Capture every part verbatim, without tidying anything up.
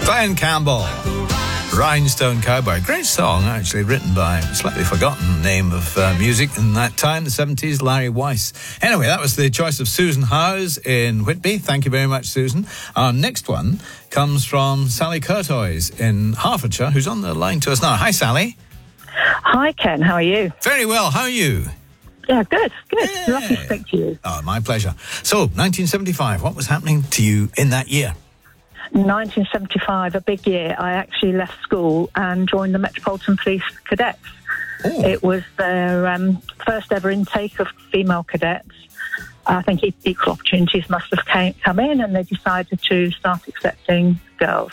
Glenn Campbell, Rhinestone Cowboy. Great song, actually, written by a slightly forgotten name of uh, music in that time, the seventies, Larry Weiss. Anyway, that was the choice of Susan Howes in Whitby. Thank you very much, Susan. Our next one comes from Sally Curtoys in Hertfordshire, who's on the line to us now. Hi, Sally. Hi, Ken. How are you? Very well. How are you? Yeah, good, good. Yeah. Lovely to speak to you. Oh, my pleasure. So, nineteen seventy-five, what was happening to you in that year? nineteen seventy-five, a big year. I actually left school and joined the Metropolitan Police Cadets. Ooh. It was their um, first ever intake of female cadets. I think e- equal opportunities must have came, come in, and they decided to start accepting girls.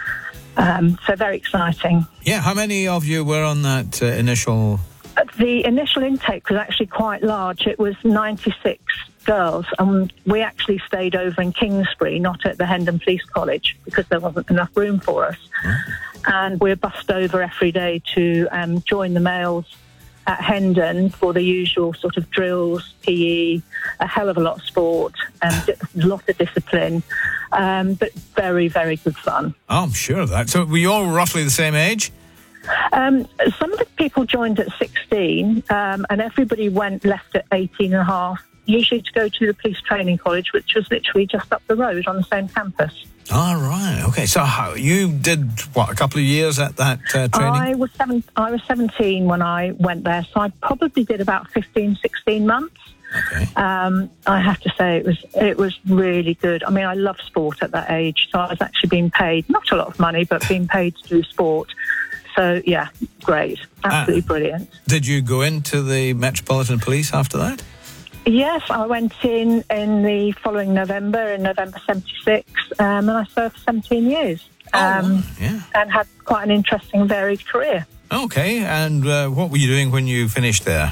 Um, so very exciting. Yeah, how many of you were on that uh, initial... The initial intake was actually quite large. It was ninety-six girls, and we actually stayed over in Kingsbury, not at the Hendon Police College, because there wasn't enough room for us. Mm. And we were bussed over every day to um, join the males at Hendon for the usual sort of drills, P E, a hell of a lot of sport, and a lot of discipline, um, but very, very good fun. Oh, I'm sure of that. So were you all roughly the same age? Um, some of the people joined at sixteen, um, and everybody went left at eighteen and a half, usually to go to the police training college, which was literally just up the road on the same campus. All right. Okay. So how, you did, what, a couple of years at that uh, training? I was, seven, I was seventeen when I went there, so I probably did about fifteen, sixteen months. Okay. Um, I have to say it was it was really good. I mean, I love sport at that age, so I was actually being paid, not a lot of money, but being paid to do sport. So, yeah, great. Absolutely uh, brilliant. Did you go into the Metropolitan Police after that? Yes, I went in in the following November, in November seventy-six, um, and I served seventeen years. Um, oh, yeah. And had quite an interesting, varied career. Okay, and uh, what were you doing when you finished there?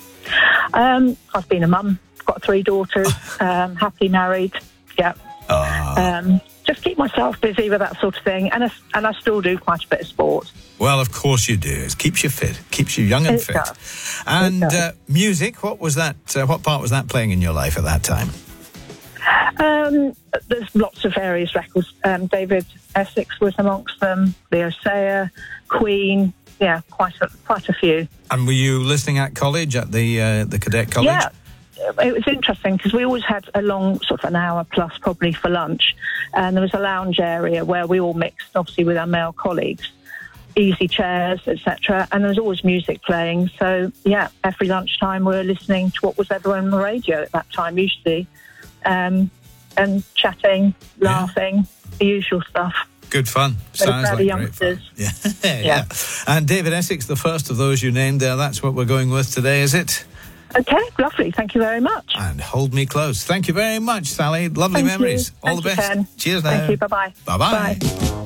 Um, I've been a mum, got three daughters, um, happily married, yeah. Uh. Um, just keep myself busy with that sort of thing, and I, and I still do quite a bit of sport. Well, of course you do. It keeps you fit, keeps you young and it fit. Does. And does. Uh, music, what was that? Uh, what part was that playing in your life at that time? Um, there's lots of various records. Um, David Essex was amongst them, Leo Sayer, Queen. Yeah, quite a, quite a few. And were you listening at college, at the uh, the cadet college? Yeah. It was interesting because we always had a long, sort of an hour plus probably for lunch, and there was a lounge area where we all mixed, obviously, with our male colleagues, easy chairs, et cetera. And there was always music playing. So, yeah, every lunchtime we were listening to what was ever on the radio at that time, usually, um, and chatting, laughing, yeah. the usual stuff. Good fun. Sounds like youngsters. Great fun. Yeah. yeah. And David Essex, the first of those you named there, that's what we're going with today, is it? Okay, lovely. Thank you very much. And Hold Me Close. Thank you very much, Sally. Lovely Thank memories. You. All Thank the best. You, Cheers now. Thank you. Bye-bye. Bye-bye. Bye.